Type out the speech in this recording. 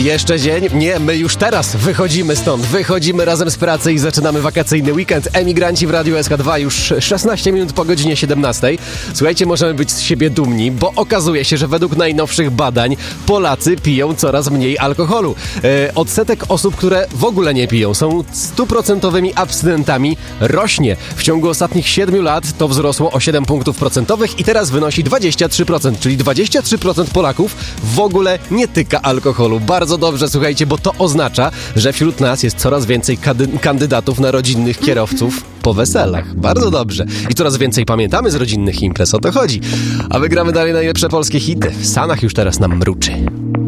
Jeszcze dzień? Nie, my już teraz wychodzimy stąd. Wychodzimy razem z pracy i zaczynamy wakacyjny weekend. Emigranci w Radiu SK2 już 16 minut po godzinie 17. Słuchajcie, możemy być z siebie dumni, bo okazuje się, że według najnowszych badań Polacy piją coraz mniej alkoholu. Odsetek osób, które w ogóle nie piją, są 100% abstynentami, rośnie. W ciągu ostatnich 7 lat to wzrosło o 7 punktów procentowych i teraz wynosi 23%, czyli 23% Polaków w ogóle nie tyka alkoholu. Bardzo dobrze, słuchajcie, bo to oznacza, że wśród nas jest coraz więcej kandydatów na rodzinnych kierowców po weselach. Bardzo dobrze. I coraz więcej pamiętamy z rodzinnych imprez, o to chodzi. A wygramy dalej najlepsze polskie hity. W Sanach już teraz nam mruczy.